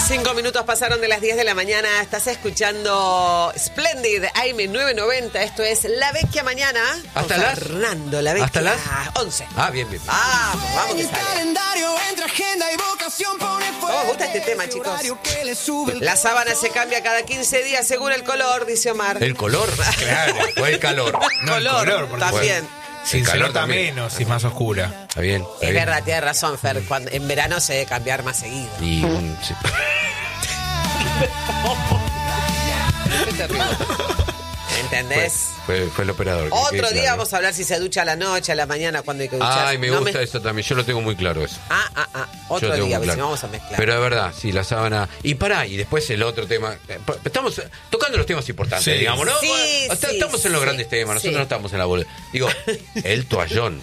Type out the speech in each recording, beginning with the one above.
5 minutos pasaron de las 10 de la mañana. Estás escuchando Splendid AM990. Esto es La Vecchia Mañana. ¿Hasta las? Fernando La Vecchia. ¿Hasta las? 11. Ah, bien. Vamos que sale. ¿Cómo me gusta este tema, chicos? La sábana se cambia cada 15 días según el color, dice Omar. ¿El color? Claro. O el calor. No, el color, porque también. Sí, se calor nota también. menos y es más oscura. Está bien. Es verdad, tienes razón, Fer. En verano se debe cambiar más seguido. Y sí. Qué terrible. ¿Entendés? Fue el operador. Otro día vamos a hablar si se ducha a la noche, a la mañana, cuando hay que ducharse. Ay, me gusta eso también. Yo lo tengo muy claro eso. Otro Yo tengo día, muy si claro. no vamos a mezclar. Pero es verdad, sí, la sábana. Y después el otro tema. Estamos tocando los temas importantes, Sí. digamos, ¿no? Sí, Bueno, sí, estamos en los sí, grandes temas, nosotros sí. no estamos en la bola. Digo, el toallón.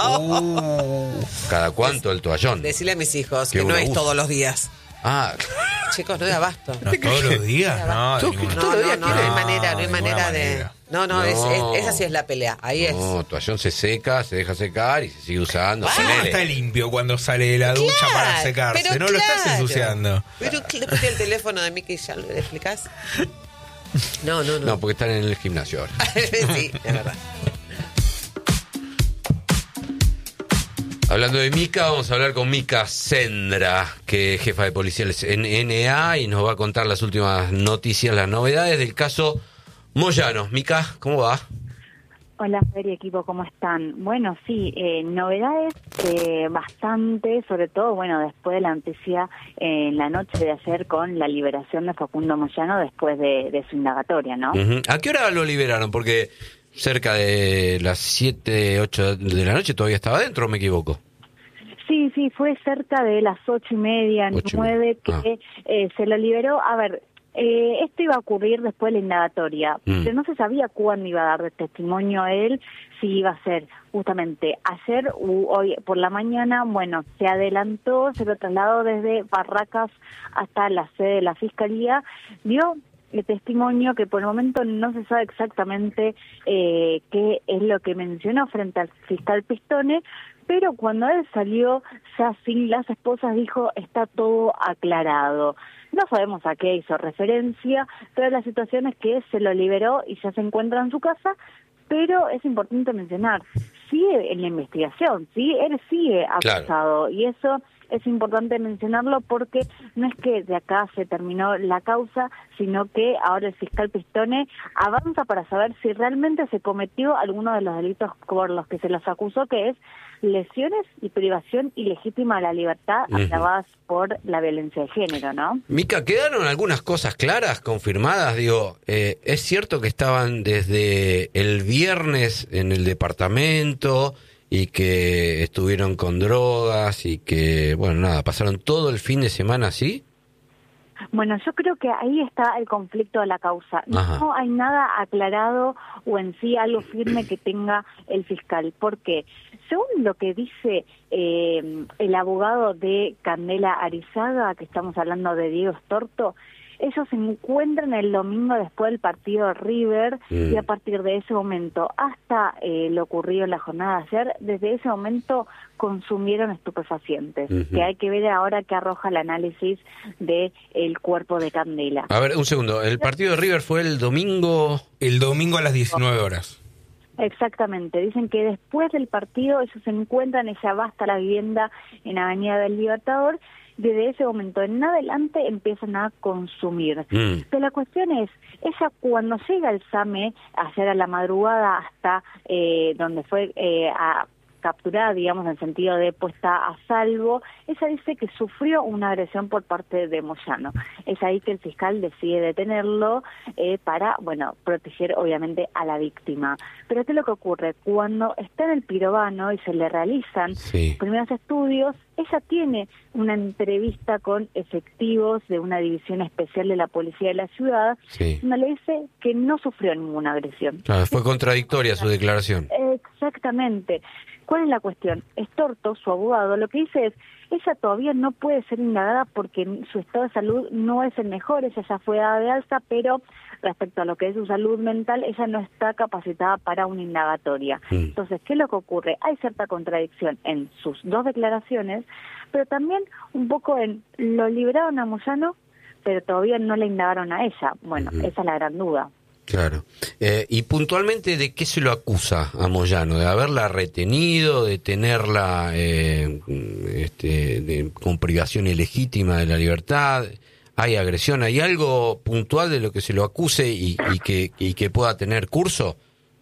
¿Cada cuánto el toallón? Decirle a mis hijos Qué que no buen es abuso. todos los días. Ah, Chicos, no de abasto. No, todos los días, no. de ninguna- No, todos los días no hay quiere. manera, no hay de ninguna manera de... manera. No, No. esa sí es la pelea. Ahí es. no, toallón se seca, se deja secar y se sigue usando. No ponele. está limpio cuando sale de la ducha Claro, para secarse, pero no lo estás claro. ensuciando. Pero le pedí el teléfono de Miki, ¿ya le explicás? No. No, porque están en el gimnasio ahora. Sí, es verdad. Hablando de Mica, vamos a hablar con Mica Sendra, que es jefa de policiales en NA y nos va a contar las últimas noticias, las novedades del caso Moyano. Mica, ¿cómo va? Hola, Fer y equipo, ¿cómo están? Bueno, sí, novedades bastante, sobre todo, bueno, después de la noticia en la noche de ayer con la liberación de Facundo Moyano después de su indagatoria, ¿no? Ujú. ¿A qué hora lo liberaron? Porque cerca de las 7, 8 de la noche todavía estaba adentro, ¿o me equivoco? Sí, fue cerca de las 8:30, 9 que se lo liberó. A ver, esto iba a ocurrir después de la indagatoria, pero no se sabía cuándo iba a dar de testimonio él, si iba a ser justamente ayer u hoy por la mañana. Bueno, se adelantó, se lo trasladó desde Barracas hasta la sede de la Fiscalía, dio el testimonio que por el momento no se sabe exactamente qué es lo que mencionó frente al fiscal Pistone, pero cuando él salió ya sin las esposas dijo está todo aclarado. No sabemos a qué hizo referencia, pero la situación es que se lo liberó y ya se encuentra en su casa, pero es importante mencionar, sigue en la investigación, ¿sí? Él sigue acusado, claro. Y eso es importante mencionarlo porque no es que de acá se terminó la causa, sino que ahora el fiscal Pistone avanza para saber si realmente se cometió alguno de los delitos por los que se los acusó, que es lesiones y privación ilegítima de la libertad agravadas por la violencia de género, ¿no? Mica, ¿quedaron algunas cosas claras, confirmadas? Digo, ¿es cierto que estaban desde el viernes en el departamento y que estuvieron con drogas y que, bueno, nada, pasaron todo el fin de semana así? Bueno, yo creo que ahí está el conflicto de la causa. Ajá. No hay nada aclarado o en sí algo firme que tenga el fiscal. ¿Por qué? Según lo que dice el abogado de Candela Arizaga, que estamos hablando de Diego Storto, ellos se encuentran el domingo después del partido de River y a partir de ese momento hasta lo ocurrido en la jornada de ayer, desde ese momento consumieron estupefacientes, que hay que ver ahora que arroja el análisis del cuerpo de Candela. A ver, un segundo, ¿el partido de River fue el domingo? El domingo a las 19 horas. Exactamente, dicen que después del partido ellos se encuentran, ella va hasta la vivienda en Avenida del Libertador. Desde ese momento en adelante empiezan a consumir. Pero la cuestión es, ella cuando llega el SAME, ayer a la madrugada hasta donde fue capturada, digamos, en el sentido de puesta a salvo, ella dice que sufrió una agresión por parte de Moyano. Es ahí que el fiscal decide detenerlo para, bueno, proteger obviamente a la víctima. Pero ¿qué es lo que ocurre? Cuando está en el pirobano y se le realizan primeros estudios, ella tiene una entrevista con efectivos de una división especial de la policía de la ciudad, donde le dice que no sufrió ninguna agresión. Claro, fue contradictoria su declaración. Exactamente. ¿Cuál es la cuestión? Storto, su abogado, lo que dice es, ella todavía no puede ser indagada porque su estado de salud no es el mejor, ella ya fue dada de alta, pero respecto a lo que es su salud mental, ella no está capacitada para una indagatoria. Entonces, ¿qué es lo que ocurre? Hay cierta contradicción en sus dos declaraciones, pero también un poco en lo liberaron a Moyano, pero todavía no la indagaron a ella. Bueno, esa es la gran duda. Claro. Y puntualmente, ¿de qué se lo acusa a Moyano? ¿De haberla retenido, de tenerla con privación ilegítima de la libertad? ¿Hay agresión? ¿Hay algo puntual de lo que se lo acuse y que pueda tener curso?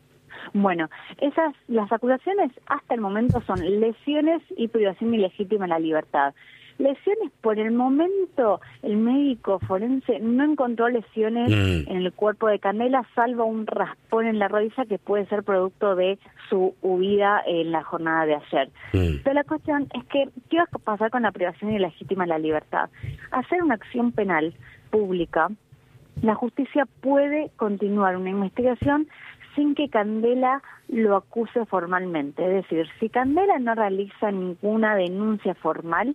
Bueno, las acusaciones hasta el momento son lesiones y privación ilegítima de la libertad. Lesiones, por el momento, el médico forense no encontró lesiones en el cuerpo de Candela, salvo un raspón en la rodilla que puede ser producto de su huida en la jornada de ayer. Pero la cuestión es que, ¿qué va a pasar con la privación ilegítima de la libertad? Hacer una acción penal pública, la justicia puede continuar una investigación sin que Candela lo acuse formalmente. Es decir, si Candela no realiza ninguna denuncia formal,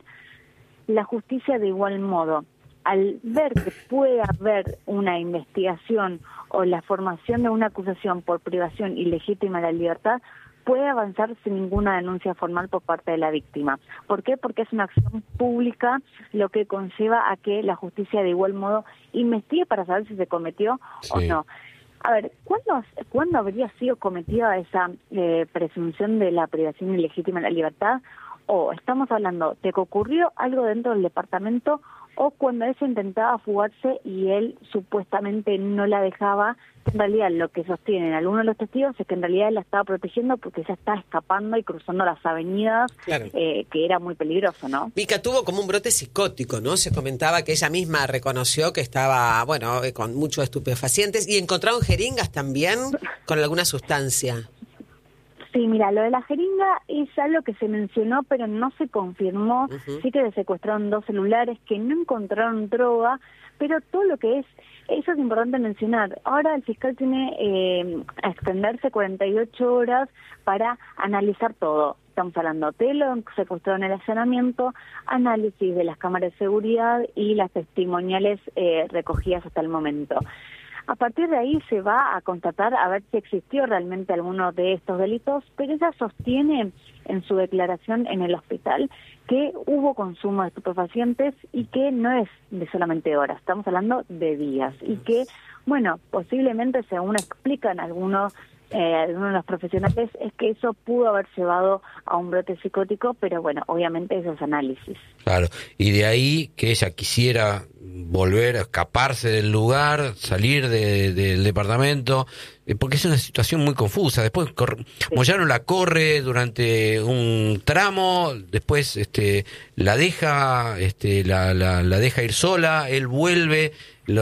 la justicia de igual modo, al ver que puede haber una investigación o la formación de una acusación por privación ilegítima de la libertad, puede avanzar sin ninguna denuncia formal por parte de la víctima. ¿Por qué? Porque es una acción pública, lo que conlleva a que la justicia de igual modo investigue para saber si se cometió o no. A ver, ¿cuándo habría sido cometida esa presunción de la privación ilegítima de la libertad? O estamos hablando de que ocurrió algo dentro del departamento, o cuando ella intentaba fugarse y él supuestamente no la dejaba. En realidad lo que sostienen algunos de los testigos es que en realidad él la estaba protegiendo porque ella estaba escapando y cruzando las avenidas, claro, que era muy peligroso, ¿no? Mica tuvo como un brote psicótico, ¿no? Se comentaba que ella misma reconoció que estaba, bueno, con muchos estupefacientes, y encontraron jeringas también con alguna sustancia. Sí, mira, lo de la jeringa es algo que se mencionó, pero no se confirmó. Sí que le secuestraron 2 celulares, que no encontraron droga, pero todo lo que es, eso es importante mencionar. Ahora el fiscal tiene a extenderse 48 horas para analizar todo. Estamos hablando de lo secuestrado en el allanamiento, análisis de las cámaras de seguridad y las testimoniales recogidas hasta el momento. A partir de ahí se va a constatar a ver si existió realmente alguno de estos delitos, pero ella sostiene en su declaración en el hospital que hubo consumo de estupefacientes y que no es de solamente horas, estamos hablando de días, y que, bueno, posiblemente, según explican algunos de los profesionales, es que eso pudo haber llevado a un brote psicótico, pero bueno, obviamente esos análisis. Claro, y de ahí que ella quisiera volver a escaparse del lugar, salir del departamento, porque es una situación muy confusa. Después Moyano la corre durante un tramo, después la deja la deja ir sola, él vuelve,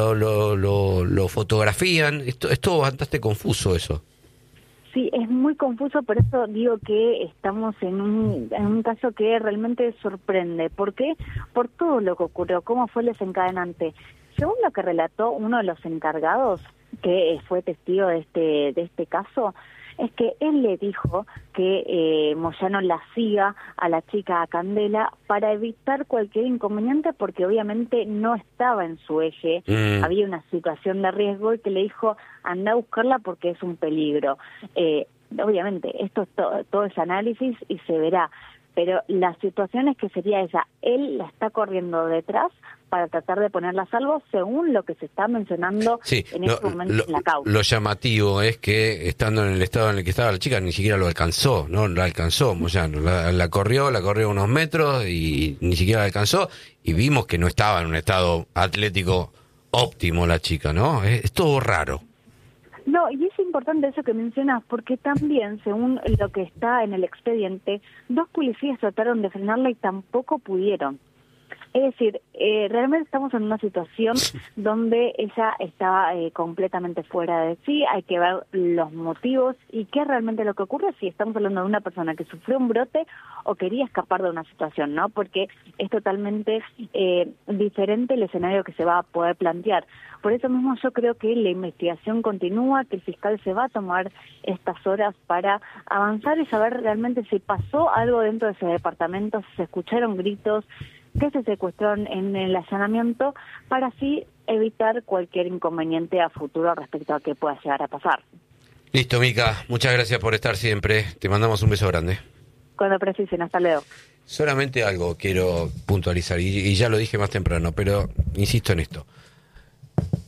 lo fotografían. Esto es todo bastante confuso eso. Sí, es muy confuso, por eso digo que estamos en un caso que realmente sorprende. ¿Por qué? Por todo lo que ocurrió, cómo fue el desencadenante. Según lo que relató uno de los encargados, que fue testigo de este caso, es que él le dijo que Moyano la siga a la chica, a Candela, para evitar cualquier inconveniente, porque obviamente no estaba en su eje, había una situación de riesgo, y que le dijo, anda a buscarla porque es un peligro. Obviamente, esto es todo ese análisis y se verá, pero la situación es que sería esa, él la está corriendo detrás para tratar de ponerla a salvo, según lo que se está mencionando en este momento en la causa. Lo llamativo es que, estando en el estado en el que estaba la chica, ni siquiera lo alcanzó, no la alcanzó Moyano, la corrió unos metros y ni siquiera la alcanzó, y vimos que no estaba en un estado atlético óptimo la chica, ¿no? Es todo raro. No, y es importante eso que mencionas, porque también, según lo que está en el expediente, 2 policías trataron de frenarla y tampoco pudieron. Es decir, realmente estamos en una situación donde ella estaba completamente fuera de sí. Hay que ver los motivos y qué es realmente lo que ocurre, si estamos hablando de una persona que sufrió un brote o quería escapar de una situación, ¿no? Porque es totalmente diferente el escenario que se va a poder plantear. Por eso mismo yo creo que la investigación continúa, que el fiscal se va a tomar estas horas para avanzar y saber realmente si pasó algo dentro de ese departamento, si se escucharon gritos, que se secuestraron en el allanamiento, para así evitar cualquier inconveniente a futuro respecto a qué pueda llegar a pasar. Listo, Mica, muchas gracias por estar siempre. Te mandamos un beso grande. Cuando precisen, hasta luego. Solamente algo quiero puntualizar, y ya lo dije más temprano, pero insisto en esto.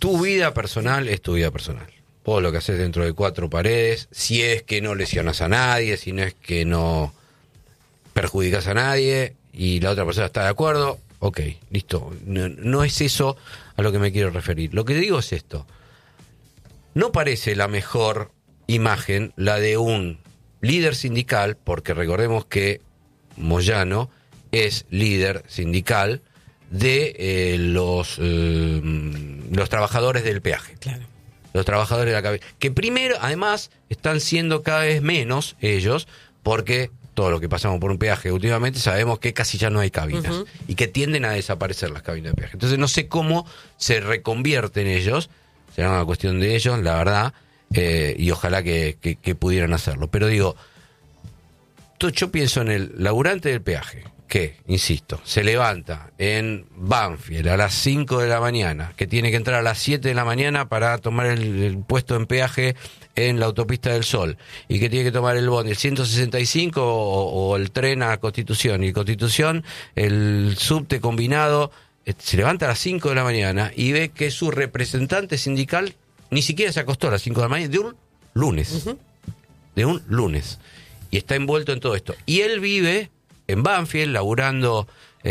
Tu vida personal es tu vida personal. Vos lo que haces dentro de 4 paredes, si es que no lesionas a nadie, si no es que no perjudicas a nadie y la otra persona está de acuerdo, ok, listo. No es eso a lo que me quiero referir. Lo que digo es esto. No parece la mejor imagen la de un líder sindical, porque recordemos que Moyano es líder sindical de los trabajadores del peaje. Claro. Los trabajadores de la cabina. Que primero, además, están siendo cada vez menos ellos, porque todo lo que pasamos por un peaje últimamente sabemos que casi ya no hay cabinas. Y que tienden a desaparecer las cabinas de peaje. Entonces no sé cómo se reconvierten ellos. Será una cuestión de ellos, la verdad. Y ojalá que pudieran hacerlo. Pero digo, yo pienso en el laburante del peaje, que, insisto, se levanta en Banfield a las 5 de la mañana, que tiene que entrar a las 7 de la mañana para tomar el puesto en peaje en la autopista del Sol, y que tiene que tomar el bondi, el 165 o el tren a Constitución, y Constitución, el subte combinado, se levanta a las 5 de la mañana y ve que su representante sindical ni siquiera se acostó a las 5 de la mañana de un lunes. De un lunes. Y está envuelto en todo esto. Y él vive en Banfield, laburando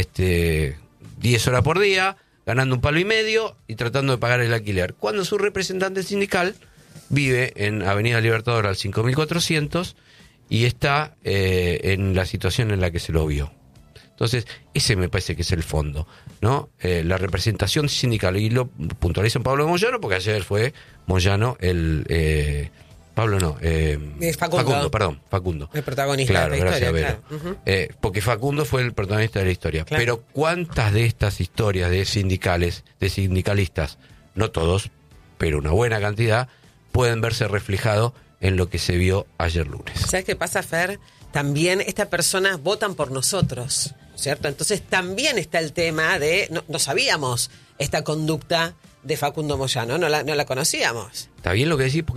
10 horas por día, ganando $1,5 y tratando de pagar el alquiler. Cuando su representante sindical vive en Avenida Libertador al 5400 y está en la situación en la que se lo vio. Entonces, ese me parece que es el fondo, ¿no? La representación sindical. Y lo puntualiza en Pablo Moyano, porque ayer fue Moyano Pablo no, Facundo. El protagonista claro, de la historia, gracias, claro. Porque Facundo fue el protagonista de la historia. Claro. Pero ¿cuántas de estas historias de sindicalistas, no todos, pero una buena cantidad, pueden verse reflejado en lo que se vio ayer lunes? ¿Sabes qué pasa, Fer? También estas personas votan por nosotros, ¿cierto? Entonces también está el tema de, no sabíamos esta conducta de Facundo Moyano, no la conocíamos. Está bien lo que decís, porque